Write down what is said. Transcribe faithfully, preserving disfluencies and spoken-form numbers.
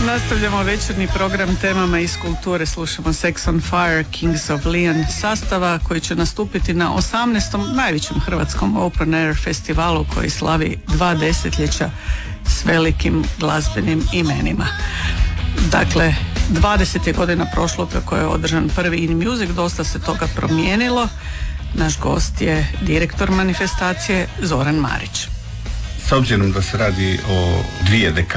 Nastavljamo večernji program temama iz kulture. Slušamo Sex on Fire, Kings of Leon sastava koji će nastupiti na osamnaestom najvećem hrvatskom Open Air festivalu koji slavi dva desetljeća s velikim glazbenim imenima. Dakle, dvadeset je godina prošlo kako je održan prvi In Music, dosta se toga promijenilo. Naš gost je direktor manifestacije Zoran Marić. S obzirom da se radi o dvije dekade